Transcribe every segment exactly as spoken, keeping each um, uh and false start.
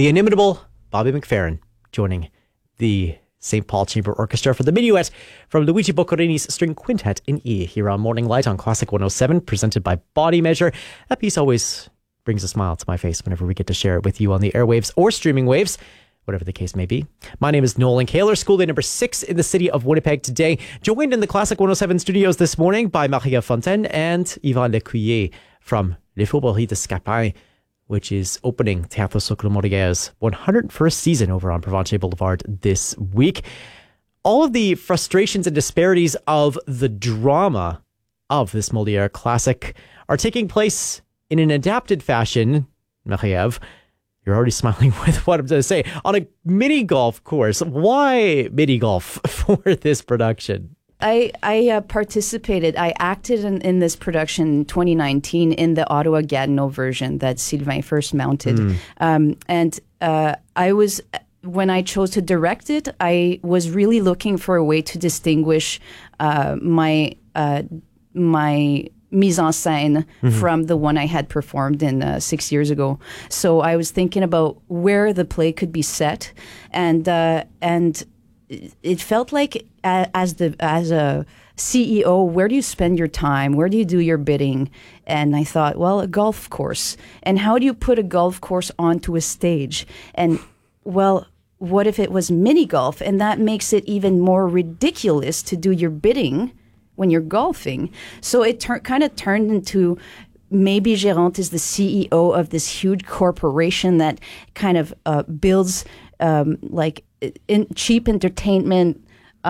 the inimitable Bobby McFerrin joining the Saint Paul Chamber Orchestra for the minuet from Luigi Boccherini's String Quintet in E here on Morning Light on Classic one oh seven, presented by Body Measure. That piece always brings a smile to my face whenever we get to share it with you on the airwaves or streaming waves, whatever the case may be. My name is Nolan Kaler, school day number six in the city of Winnipeg today. Joined in the Classic one oh seven studios this morning by Maria Fontaine and Yvan Lecuyer from Les Faubourgs de Scapin, which is opening Théâtre Socle Morière's one hundred first season over on Provencher Boulevard this week. All of the frustrations and disparities of the drama of this Molière classic are taking place in an adapted fashion, Marie-Ève, you're already smiling with what I'm going to say, on a mini golf course. Why mini golf for this production? I, I uh, participated, I acted in, in this production in twenty nineteen in the Ottawa Gatineau version that Sylvain first mounted. Mm. Um, and uh, I was, when I chose to direct it, I was really looking for a way to distinguish uh, my uh, my mise en scène mm-hmm. from the one I had performed in uh, six years ago. So I was thinking about where the play could be set, and uh, and it felt like uh, as the as a C E O, where do you spend your time? Where do you do your bidding? And I thought, well, a golf course. And how do you put a golf course onto a stage? And well, what if it was mini golf? And that makes it even more ridiculous to do your bidding when you're golfing. So it tur- kind of turned into maybe Géronte is the C E O of this huge corporation that kind of uh, builds um, like in cheap entertainment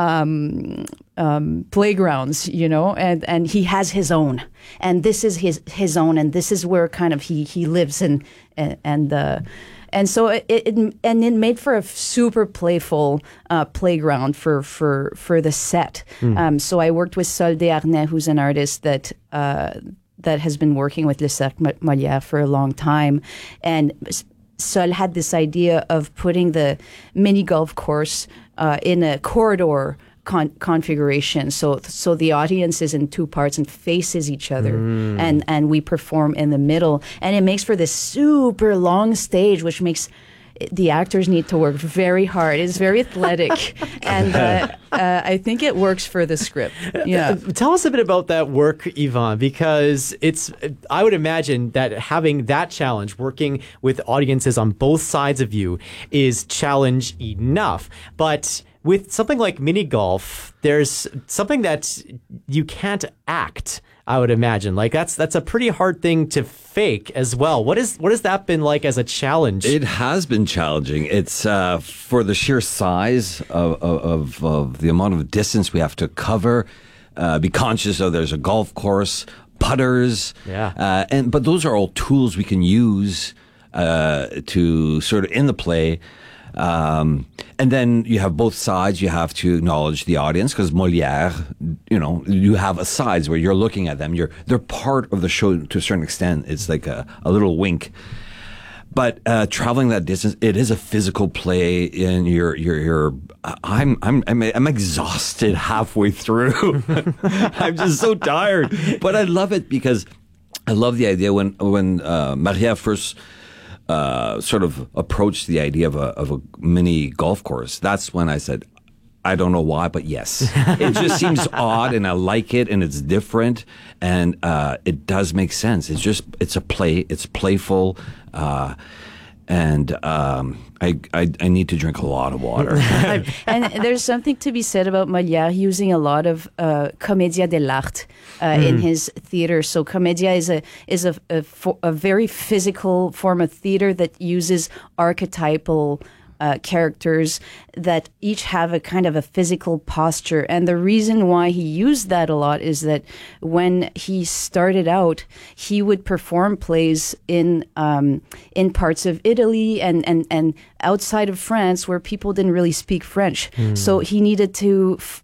um, um, playgrounds, you know, and, and he has his own, and this is his his own, and this is where kind of he he lives, and and and, uh, and so it, it and it made for a super playful uh, playground for for for the set. Mm. Um, so I worked with Sol Desharnais, who's an artist that. Uh, that has been working with Le Cercle Molière for a long time, and Sol had this idea of putting the mini golf course uh, in a corridor con- configuration. So so the audience is in two parts and faces each other, mm. and, and we perform in the middle. And it makes for this super long stage, which makes the actors need to work very hard. It's very athletic, and uh, uh, I think it works for the script. Yeah, tell us a bit about that work, Yvan, because it's. I would imagine that having that challenge, working with audiences on both sides of you, is challenge enough. But with something like mini golf, there's something that you can't act. I would imagine, like that's that's a pretty hard thing to fake as well. What is what has that been like as a challenge? It has been challenging. It's uh, for the sheer size of, of of the amount of distance we have to cover. Uh, be conscious of there's a golf course, putters, yeah, uh, and but those are all tools we can use uh, to sort of in the play. Um, and then you have both sides. You have to acknowledge the audience because Molière, you know, you have a sides where you're looking at them. You're they're part of the show to a certain extent. It's like a, a little wink. But uh, traveling that distance, it is a physical play. And you're you're you're. I'm I'm I'm I'm exhausted halfway through. I'm just so tired. But I love it because I love the idea when when uh, Maria first. Uh, sort of approached the idea of a of a mini golf course. That's when I said, I don't know why, but yes. It just seems odd, and I like it, and it's different, and uh, it does make sense. It's just it's a play. It's playful, uh, and um, I, I I need to drink a lot of water. And there's something to be said about Molière using a lot of uh, commedia dell'arte uh, mm. in his theater. So commedia is a is a, a, a very physical form of theater that uses archetypal Uh, characters that each have a kind of a physical posture. And the reason why he used that a lot is that when he started out, he would perform plays in um, in parts of Italy and, and, and outside of France where people didn't really speak French. Mm. So he needed to f-